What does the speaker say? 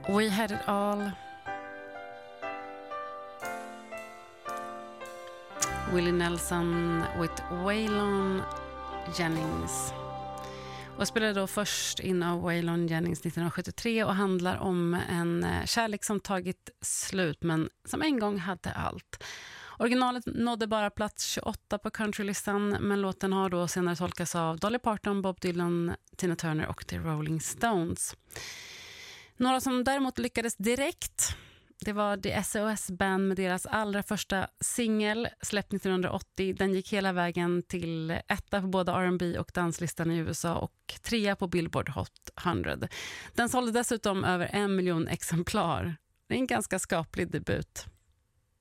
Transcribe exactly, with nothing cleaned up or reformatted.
We Had It All. Willie Nelson with Waylon Jennings. Och spelade då först in av Waylon Jennings nittonhundrasjuttiotre och handlar om en kärlek som tagit slut men som en gång hade allt. Originalet nådde bara plats tjugoåtta på countrylistan, men låten har då senare tolkats av Dolly Parton, Bob Dylan, Tina Turner och The Rolling Stones. Några som däremot lyckades direkt, det var The S O S Band med deras allra första singel släppt nittonhundraåttio. Den gick hela vägen till etta på både R and B och danslistan i U S A och trea på Billboard Hot hundra. Den sålde dessutom över en miljon exemplar. Det är en ganska skaplig debut.